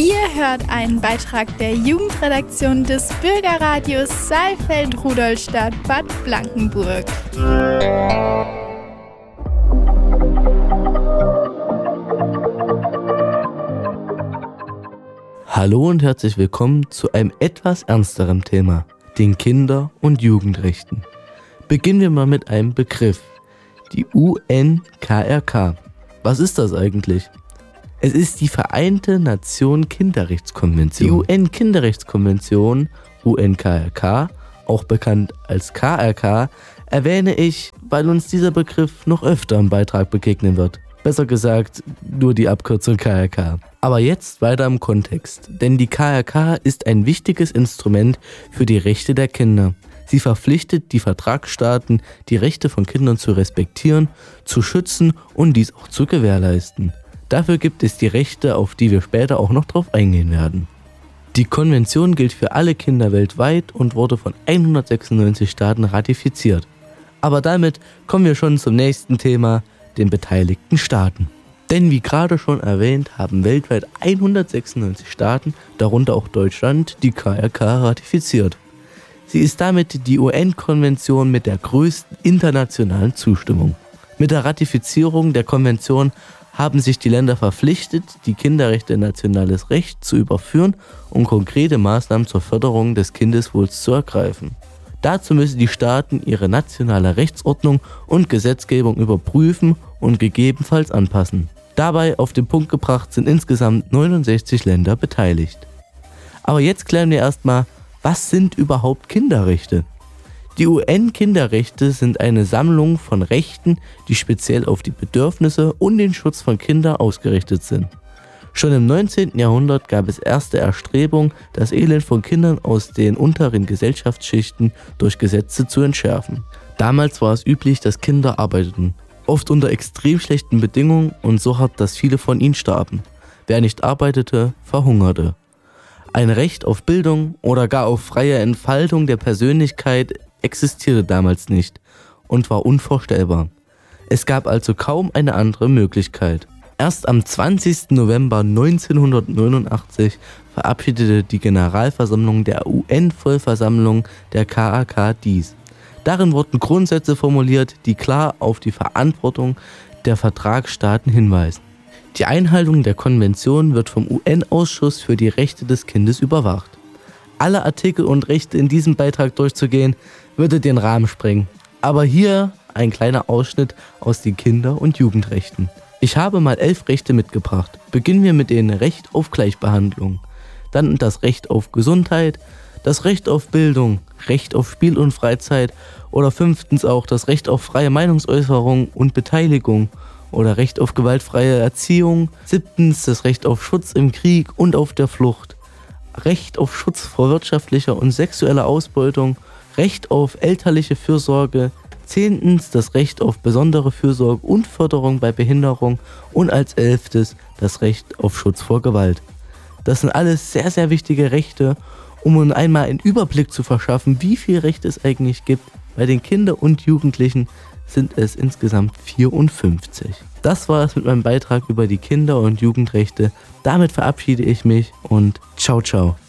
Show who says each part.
Speaker 1: Ihr hört einen Beitrag der Jugendredaktion des Bürgerradios Saalfeld-Rudolstadt-Bad Blankenburg.
Speaker 2: Hallo und herzlich willkommen zu einem etwas ernsteren Thema, den Kinder- und Jugendrechten. Beginnen wir mal mit einem Begriff, die UNKRK. Was ist das eigentlich? Es ist die Vereinte Nationen Kinderrechtskonvention. Die UN-Kinderrechtskonvention, UNKRK, auch bekannt als KRK, erwähne ich, weil uns dieser Begriff noch öfter im Beitrag begegnen wird. Besser gesagt, nur die Abkürzung KRK. Aber jetzt weiter im Kontext, denn die KRK ist ein wichtiges Instrument für die Rechte der Kinder. Sie verpflichtet die Vertragsstaaten, die Rechte von Kindern zu respektieren, zu schützen und dies auch zu gewährleisten. Dafür gibt es die Rechte, auf die wir später auch noch drauf eingehen werden. Die Konvention gilt für alle Kinder weltweit und wurde von 196 Staaten ratifiziert. Aber damit kommen wir schon zum nächsten Thema, den beteiligten Staaten. Denn wie gerade schon erwähnt, haben weltweit 196 Staaten, darunter auch Deutschland, die KRK ratifiziert. Sie ist damit die UN-Konvention mit der größten internationalen Zustimmung. Mit der Ratifizierung der Konvention haben sich die Länder verpflichtet, die Kinderrechte in nationales Recht zu überführen und konkrete Maßnahmen zur Förderung des Kindeswohls zu ergreifen. Dazu müssen die Staaten ihre nationale Rechtsordnung und Gesetzgebung überprüfen und gegebenenfalls anpassen. Dabei auf den Punkt gebracht sind insgesamt 69 Länder beteiligt. Aber jetzt klären wir erstmal, was sind überhaupt Kinderrechte? Die UN-Kinderrechte sind eine Sammlung von Rechten, die speziell auf die Bedürfnisse und den Schutz von Kindern ausgerichtet sind. Schon im 19. Jahrhundert gab es erste Erstrebungen, das Elend von Kindern aus den unteren Gesellschaftsschichten durch Gesetze zu entschärfen. Damals war es üblich, dass Kinder arbeiteten, oft unter extrem schlechten Bedingungen und so hart, dass viele von ihnen starben. Wer nicht arbeitete, verhungerte. Ein Recht auf Bildung oder gar auf freie Entfaltung der Persönlichkeit existierte damals nicht und war unvorstellbar. Es gab also kaum eine andere Möglichkeit. Erst am 20. November 1989 verabschiedete die Generalversammlung der UN-Vollversammlung der KRK dies. Darin wurden Grundsätze formuliert, die klar auf die Verantwortung der Vertragsstaaten hinweisen. Die Einhaltung der Konvention wird vom UN-Ausschuss für die Rechte des Kindes überwacht. Alle Artikel und Rechte in diesem Beitrag durchzugehen, würde den Rahmen sprengen. Aber hier ein kleiner Ausschnitt aus den Kinder- und Jugendrechten. Ich habe mal 11 Rechte mitgebracht. Beginnen wir mit dem Recht auf Gleichbehandlung, dann das Recht auf Gesundheit, das Recht auf Bildung, Recht auf Spiel und Freizeit oder 5. auch das Recht auf freie Meinungsäußerung und Beteiligung oder Recht auf gewaltfreie Erziehung, 7. das Recht auf Schutz im Krieg und auf der Flucht, Recht auf Schutz vor wirtschaftlicher und sexueller Ausbeutung, Recht auf elterliche Fürsorge, 10. das Recht auf besondere Fürsorge und Förderung bei Behinderung und als 11. das Recht auf Schutz vor Gewalt. Das sind alles sehr, sehr wichtige Rechte, um uns einmal einen Überblick zu verschaffen, wie viele Rechte es eigentlich gibt. Bei den Kindern und Jugendlichen sind es insgesamt 54. Das war es mit meinem Beitrag über die Kinder- und Jugendrechte. Damit verabschiede ich mich und ciao, ciao.